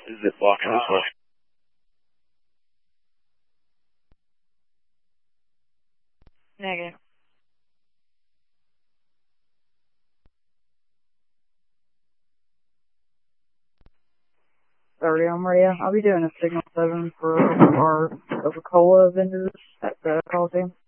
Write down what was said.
Is it blocking this way? Negative. Sorry, I'm radio. I'll be doing a signal 7 for our Coca-Cola vendors at the Coliseum.